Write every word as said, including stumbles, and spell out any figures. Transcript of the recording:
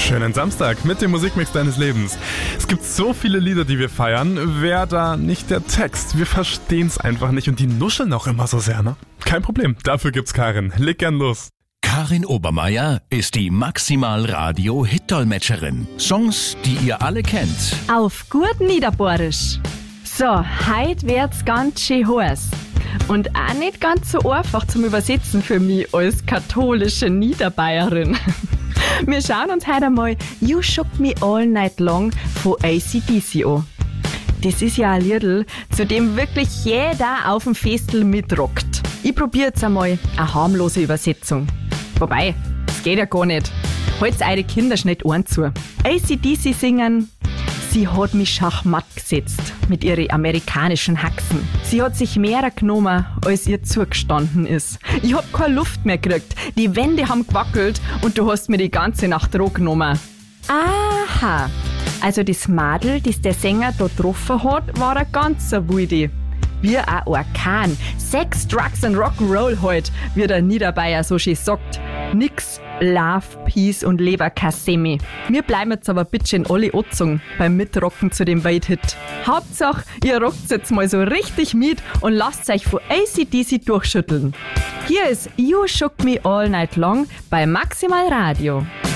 Schönen Samstag mit dem Musikmix deines Lebens. Es gibt so viele Lieder, die wir feiern. Wer da nicht der Text? Wir verstehen es einfach nicht und die nuscheln auch immer so sehr, ne? Kein Problem, dafür gibt's Karin. Leg gern los. Karin Obermeier ist die Maximal-Radio-Hit-Dolmetscherin. Songs, die ihr alle kennt. Auf gut Niederbohrisch. So, heute wird's ganz schön heiß. Und auch nicht ganz so einfach zum Übersetzen für mich als katholische Niederbayerin. Wir schauen uns heute einmal You Shook Me All Night Long von A C D C an. Das ist ja ein Liedl, zu dem wirklich jeder auf dem Festel mitrockt. Ich probiere jetzt einmal eine harmlose Übersetzung. Wobei, das geht ja gar nicht. Halt's eure Kinder nicht Ohren zu. A C D C singen: Sie hat mich schachmatt gesetzt mit ihren amerikanischen Haxen. Sie hat sich mehr genommen, als ihr zugestanden ist. Ich hab keine Luft mehr gekriegt. Die Wände haben gewackelt und du hast mir die ganze Nacht roh genommen. Aha, also das Madel, das der Sänger da getroffen hat, war ein ganzer Wilde. Wie ein Orkan. Sex, Drugs und Rock'n'Roll halt, wie der Niederbayer so schön sagt. Nix Love, Peace und Leberkassemi. Wir bleiben jetzt aber bitte in alle Otzung beim Mitrocken zu dem Welthit. Hauptsache, ihr rockt jetzt mal so richtig mit und lasst euch von A C D C durchschütteln. Hier ist You Shook Me All Night Long bei Maximal Radio.